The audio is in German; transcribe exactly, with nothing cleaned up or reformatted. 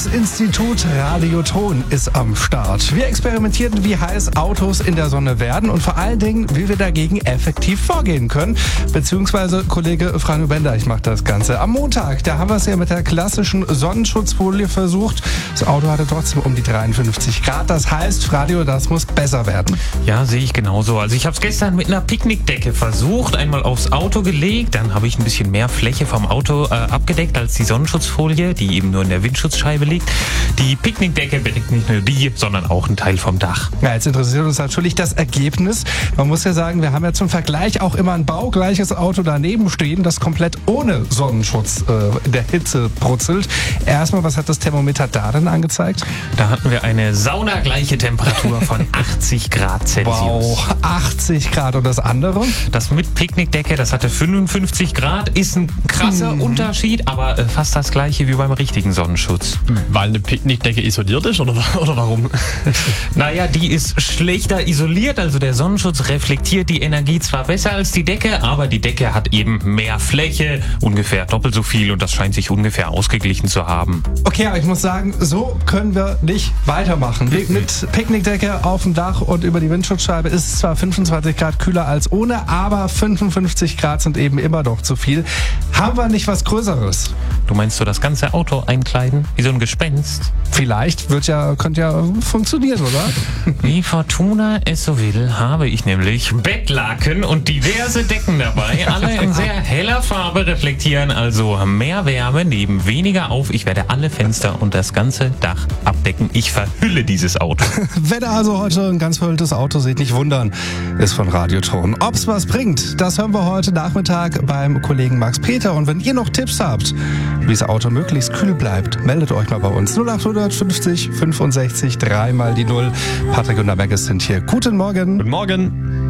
Forschungsinstitut Radioton ist am Start. Wir experimentieren, wie heiß Autos in der Sonne werden und vor allen Dingen, wie wir dagegen effektiv vorgehen können. Beziehungsweise Kollege Franjo Bendeich macht das Ganze. Am Montag, da haben wir es ja mit der klassischen Sonnenschutzfolie versucht. Das Auto hatte trotzdem um die dreiundfünfzig Grad. Das heißt, Franjo, das muss besser werden. Ja, sehe ich genauso. Also ich habe es gestern mit einer Picknickdecke versucht, einmal aufs Auto gelegt, dann habe ich ein bisschen mehr Fläche vom Auto äh, abgedeckt als die Sonnenschutzfolie, die eben nur in der Windschutzscheibe liegt. Die Picknickdecke bedeckt nicht nur die, sondern auch einen Teil vom Dach. Ja, jetzt interessiert uns natürlich das Ergebnis. Man muss ja sagen, wir haben ja zum Vergleich auch immer ein baugleiches Auto daneben stehen, das komplett ohne Sonnenschutz äh, in der Hitze brutzelt. Erstmal, was hat das Thermometer da denn angezeigt? Da hatten wir eine saunagleiche Temperatur von achtzig Grad Celsius. Wow, achtzig Grad. Und das andere? Das mit Picknickdecke, das hatte fünfundfünfzig Grad, ist ein krasser mhm. Unterschied, aber äh, fast das gleiche wie beim richtigen Sonnenschutz. Weil eine Picknickdecke isoliert ist oder, oder warum? Naja, die ist schlechter isoliert, also der Sonnenschutz reflektiert die Energie zwar besser als die Decke, aber die Decke hat eben mehr Fläche, ungefähr doppelt so viel, und das scheint sich ungefähr ausgeglichen zu haben. Okay, aber ich muss sagen, so können wir nicht weitermachen. Mit Picknickdecke auf dem Dach und über die Windschutzscheibe ist es zwar fünfundzwanzig Grad kühler als ohne, aber fünfundfünfzig Grad sind eben immer noch zu viel. Haben wir nicht was Größeres? Du meinst so das ganze Auto einkleiden? Wie so ein Gespenst? Vielleicht wird ja, könnte ja funktionieren, oder? Wie Fortuna es so will, habe ich nämlich Bettlaken und diverse Decken dabei. Alle in sehr heller Farbe reflektieren, also mehr Wärme, nehmen weniger auf. Ich werde alle Fenster und das ganze Dach abdecken. Ich verhülle dieses Auto. Wenn ihr also heute ein ganz verhülltes Auto seht, nicht wundern, ist von Radioton. Ob's was bringt, das hören wir heute Nachmittag beim Kollegen Max Peter. Und wenn ihr noch Tipps habt, wie das Auto möglichst kühl bleibt, meldet euch mal bei uns. null acht fünfzig fünfundsechzig, dreimal die Null. Patrick und der Mac sind hier. Guten Morgen. Guten Morgen.